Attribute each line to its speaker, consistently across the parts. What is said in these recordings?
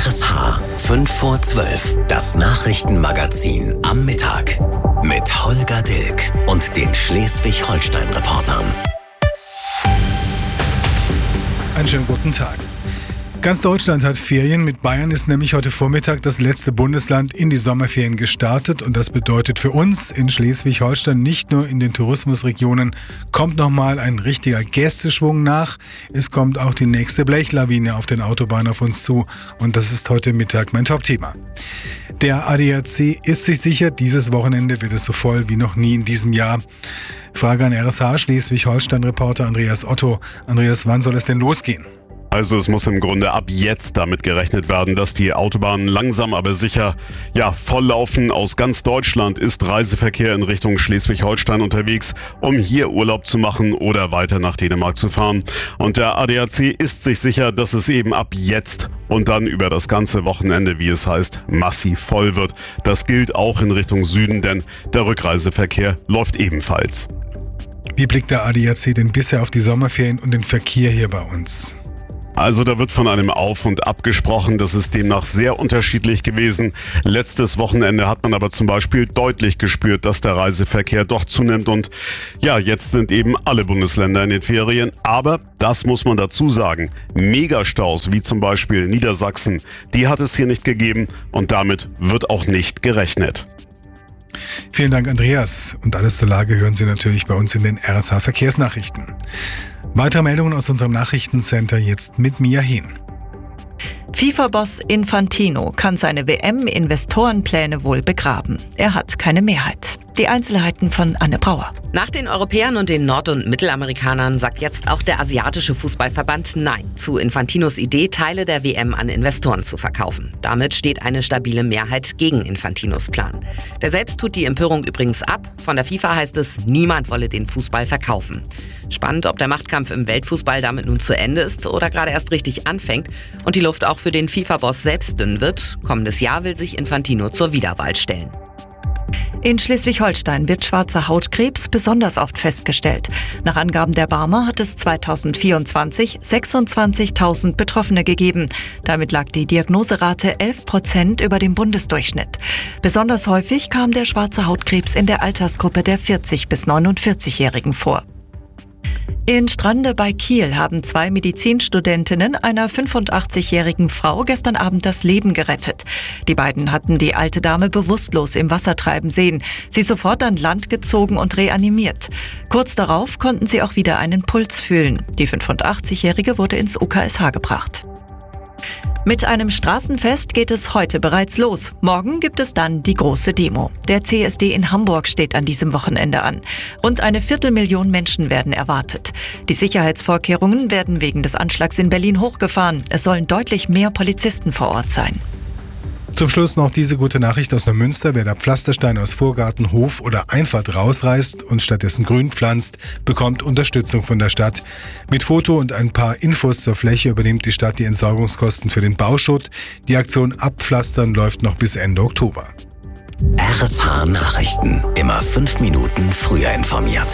Speaker 1: RSH 5 vor 12, das Nachrichtenmagazin am Mittag. Mit Holger Dilk und den Schleswig-Holstein-Reportern.
Speaker 2: Einen schönen guten Tag. Ganz Deutschland hat Ferien. Mit Bayern ist nämlich heute Vormittag das letzte Bundesland in die Sommerferien gestartet. Und das bedeutet für uns in Schleswig-Holstein, nicht nur in den Tourismusregionen, kommt nochmal ein richtiger Gästeschwung nach. Es kommt auch die nächste Blechlawine auf den Autobahnen auf uns zu. Und das ist heute Mittag mein Top-Thema. Der ADAC ist sich sicher, dieses Wochenende wird es so voll wie noch nie in diesem Jahr. Frage an RSH Schleswig-Holstein-Reporter Andreas Otto. Andreas, wann soll es denn losgehen?
Speaker 3: Also es muss im Grunde ab jetzt damit gerechnet werden, dass die Autobahnen langsam aber sicher volllaufen. Aus ganz Deutschland ist Reiseverkehr in Richtung Schleswig-Holstein unterwegs, um hier Urlaub zu machen oder weiter nach Dänemark zu fahren. Und der ADAC ist sich sicher, dass es eben ab jetzt und dann über das ganze Wochenende, wie es heißt, massiv voll wird. Das gilt auch in Richtung Süden, denn der Rückreiseverkehr läuft ebenfalls.
Speaker 2: Wie blickt der ADAC denn bisher auf die Sommerferien und den Verkehr hier bei uns?
Speaker 3: Also da wird von einem Auf und Ab gesprochen, das ist demnach sehr unterschiedlich gewesen. Letztes Wochenende hat man aber zum Beispiel deutlich gespürt, dass der Reiseverkehr doch zunimmt und jetzt sind eben alle Bundesländer in den Ferien. Aber das muss man dazu sagen, Megastaus wie zum Beispiel Niedersachsen, die hat es hier nicht gegeben und damit wird auch nicht gerechnet.
Speaker 2: Vielen Dank, Andreas. Und alles zur Lage hören Sie natürlich bei uns in den RSH Verkehrsnachrichten. Weitere Meldungen aus unserem Nachrichtencenter jetzt mit Mia Hehn.
Speaker 4: FIFA-Boss Infantino kann seine WM-Investorenpläne wohl begraben. Er hat keine Mehrheit. Die Einzelheiten von Anne Brauer.
Speaker 5: Nach den Europäern und den Nord- und Mittelamerikanern sagt jetzt auch der asiatische Fußballverband Nein zu Infantinos Idee, Teile der WM an Investoren zu verkaufen. Damit steht eine stabile Mehrheit gegen Infantinos Plan. Der selbst tut die Empörung übrigens ab. Von der FIFA heißt es, niemand wolle den Fußball verkaufen. Spannend, ob der Machtkampf im Weltfußball damit nun zu Ende ist oder gerade erst richtig anfängt und die Luft auch für den FIFA-Boss selbst dünn wird. Kommendes Jahr will sich Infantino zur Wiederwahl stellen.
Speaker 4: In Schleswig-Holstein wird schwarzer Hautkrebs besonders oft festgestellt. Nach Angaben der Barmer hat es 2024 26.000 Betroffene gegeben. Damit lag die Diagnoserate 11% über dem Bundesdurchschnitt. Besonders häufig kam der schwarze Hautkrebs in der Altersgruppe der 40- bis 49-Jährigen vor. In Strande bei Kiel haben 2 Medizinstudentinnen einer 85-jährigen Frau gestern Abend das Leben gerettet. Die beiden hatten die alte Dame bewusstlos im Wasser treiben sehen. Sie sofort an Land gezogen und reanimiert. Kurz darauf konnten sie auch wieder einen Puls fühlen. Die 85-jährige wurde ins UKSH gebracht. Mit einem Straßenfest geht es heute bereits los. Morgen gibt es dann die große Demo. Der CSD in Hamburg steht an diesem Wochenende an. Rund 250.000 Menschen werden erwartet. Die Sicherheitsvorkehrungen werden wegen des Anschlags in Berlin hochgefahren. Es sollen deutlich mehr Polizisten vor Ort sein.
Speaker 2: Zum Schluss noch diese gute Nachricht aus Neumünster. Wer da Pflastersteine aus Vorgarten, Hof oder Einfahrt rausreißt und stattdessen Grün pflanzt, bekommt Unterstützung von der Stadt. Mit Foto und ein paar Infos zur Fläche übernimmt die Stadt die Entsorgungskosten für den Bauschutt. Die Aktion Abpflastern läuft noch bis Ende Oktober.
Speaker 1: RSH Nachrichten. Immer 5 Minuten früher informiert.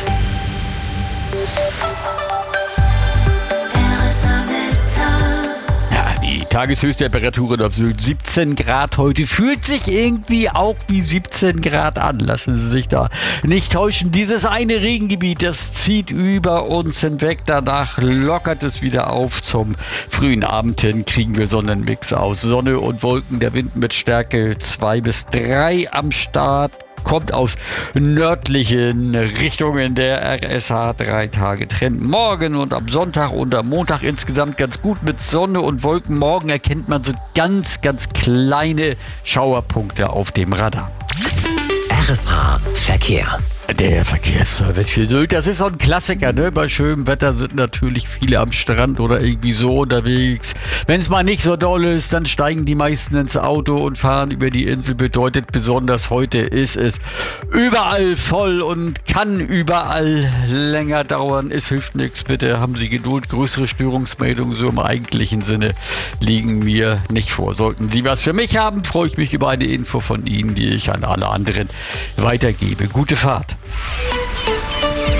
Speaker 6: Die Tageshöchsttemperaturen auf Sylt 17 Grad heute. Fühlt sich irgendwie auch wie 17 Grad an. Lassen Sie sich da nicht täuschen. Dieses eine Regengebiet, das zieht über uns hinweg. Danach lockert es wieder auf. Zum frühen Abend hin kriegen wir Sonnenmix aus Sonne und Wolken. Der Wind mit Stärke 2 bis 3 am Start. Kommt aus nördlichen Richtungen. Der RSH 3 Tage Trend. Morgen und am Sonntag und am Montag insgesamt ganz gut mit Sonne und Wolken. Morgen erkennt man so ganz, ganz kleine Schauerpunkte auf dem Radar.
Speaker 1: RSH Verkehr.
Speaker 6: Der Verkehrsservice für Sylt, das ist so ein Klassiker, ne? Bei schönem Wetter sind natürlich viele am Strand oder irgendwie so unterwegs. Wenn es mal nicht so doll ist, dann steigen die meisten ins Auto und fahren über die Insel. Bedeutet besonders heute ist es überall voll und kann überall länger dauern. Es hilft nichts, bitte haben Sie Geduld. Größere Störungsmeldungen so im eigentlichen Sinne liegen mir nicht vor. Sollten Sie was für mich haben, freue ich mich über eine Info von Ihnen, die ich an alle anderen weitergebe. Gute Fahrt.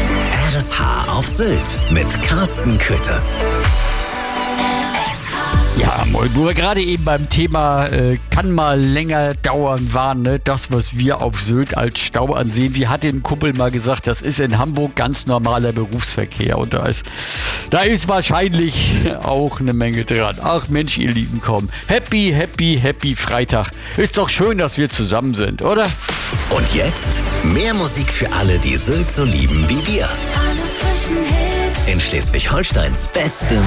Speaker 1: RSH auf Sylt mit Carsten Köthe. RSH.
Speaker 6: Ja, moin. Wo wir gerade eben beim Thema kann mal länger dauern waren, ne? Das, was wir auf Sylt als Stau ansehen. Wie hat ein Kumpel mal gesagt, das ist in Hamburg ganz normaler Berufsverkehr. Und da ist wahrscheinlich auch eine Menge dran. Ach Mensch, ihr Lieben, komm. Happy, happy, happy Freitag. Ist doch schön, dass wir zusammen sind, oder?
Speaker 1: Und jetzt mehr Musik für alle, die Sylt so lieben wie wir. In Schleswig-Holsteins beste